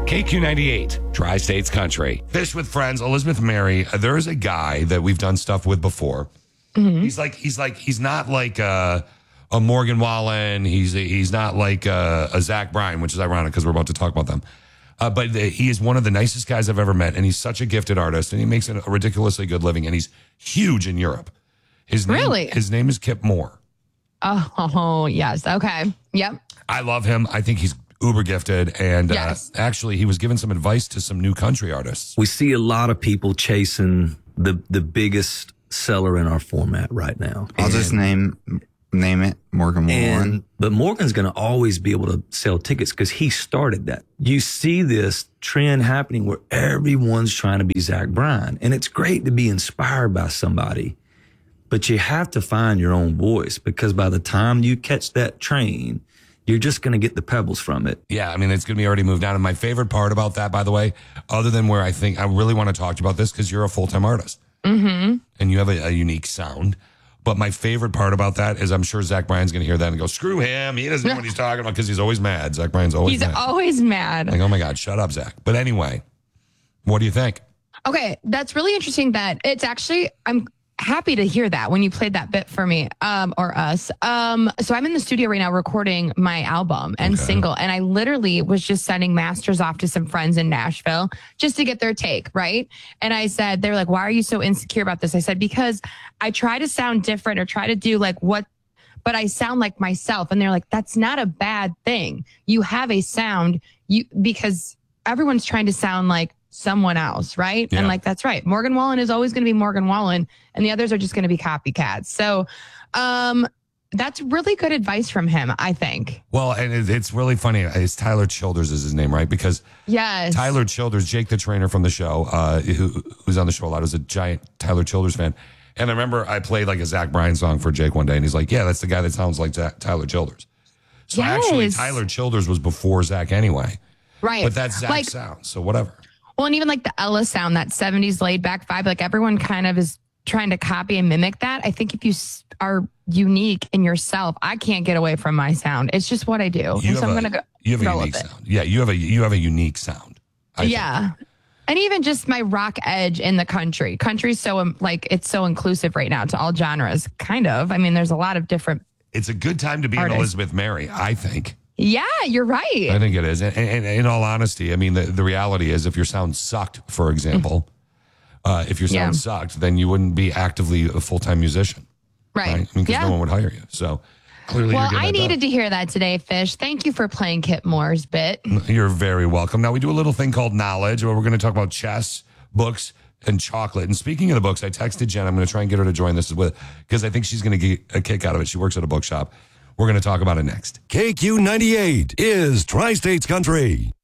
KQ98, Tri-States Country. Fish with Friends, Elizabeth Mary. There is a guy that we've done stuff with before. Mm-hmm. He's not like a Morgan Wallen. He's not like a Zach Bryan, which is ironic because we're about to talk about them. But he is one of the nicest guys I've ever met, and he's such a gifted artist, and he makes a ridiculously good living, and he's huge in Europe. His name is Kip Moore. Oh, yes. Okay. Yep. I love him. I think he's uber gifted, and actually he was giving some advice to some new country artists. We see a lot of people chasing the biggest seller in our format right now. I'll just name it Morgan Wallen. But Morgan's going to always be able to sell tickets because he started that. You see this trend happening where everyone's trying to be Zach Bryan, and it's great to be inspired by somebody, but you have to find your own voice because by the time you catch that train, you're just going to get the pebbles from it. Yeah, I mean, it's going to be already moved on. And my favorite part about that, by the way, other than where I think I really want to talk to you about this because you're a full-time artist. Mm-hmm. And you have a unique sound. But my favorite part about that is I'm sure Zach Bryan's going to hear that and go, screw him. He doesn't know what he's talking about because he's always mad. Zach Bryan's always mad. He's always mad. Like, oh, my God, shut up, Zach. But anyway, what do you think? Okay, that's really interesting that it's actually, I'm happy to hear that when you played that bit for me or us. So I'm in the studio right now recording my album and single, and I literally was just sending masters off to some friends in Nashville just to get their take, right? And I said, they were like, why are you so insecure about this? I said, because I try to sound different or try to do like what, but I sound like myself. And they're like, that's not a bad thing. You have a sound, because everyone's trying to sound like someone else, right? Yeah. And like, that's right. Morgan Wallen is always going to be Morgan Wallen, and the others are just going to be copycats. So that's really good advice from him, I think. Well, and it's really funny. It's Tyler Childers is his name, right? Because Tyler Childers, Jake the trainer from the show, who's on the show a lot, is a giant Tyler Childers fan. And I remember I played like a Zach Bryan song for Jake one day, and he's like, yeah, that's the guy that sounds like Tyler Childers. So actually, Tyler Childers was before Zach anyway. Right. But that's Zach's sound, so whatever. Well, and even like the Ella sound, that 70s laid back vibe, like everyone kind of is trying to copy and mimic that. I think if you are unique in yourself, I can't get away from my sound. It's just what I do. You have a unique sound. Yeah, you have a unique sound. Yeah. And even just my rock edge in the country. Country's so it's so inclusive right now to all genres, kind of. I mean, there's a lot of different. It's a good time to be an Elizabeth Mary, I think. Yeah, you're right. I think it is. And in all honesty, I mean, the reality is if your sound sucked, for example, if your sound sucked, then you wouldn't be actively a full-time musician. Right. I mean, because no one would hire you. So clearly I needed to hear that today, Fish. Thank you for playing Kip Moore's bit. You're very welcome. Now, we do a little thing called Knowledge, where we're going to talk about chess, books, and chocolate. And speaking of the books, I texted Jen. I'm going to try and get her to join this because I think she's going to get a kick out of it. She works at a bookshop. We're going to talk about it next. KQ98 is Tri-States Country.